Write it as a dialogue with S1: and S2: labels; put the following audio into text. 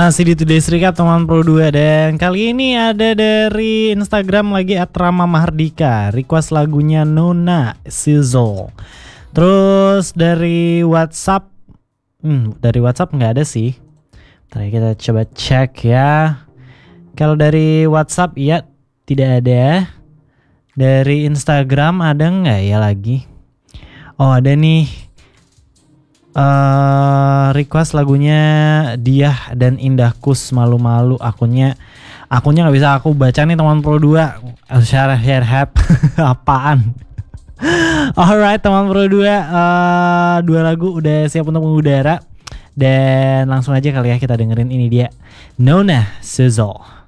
S1: Masih di Today's Recap teman Pro 2. Dan kali ini ada dari Instagram lagi @ramamahardika, request lagunya Nona Sizzle. Terus dari WhatsApp nggak ada sih. Ntar kita coba cek ya. Kalau dari WhatsApp ya tidak ada. Dari Instagram ada nggak ya lagi? Oh ada nih. Request lagunya Diah dan Indahkus Malu-Malu. Akunnya nggak bisa aku baca nih teman Pro 2. Share apaan? Alright teman Pro 2, dua lagu udah siap untuk mengudara. Dan langsung aja kali ya kita dengerin ini dia Nona Sizzle.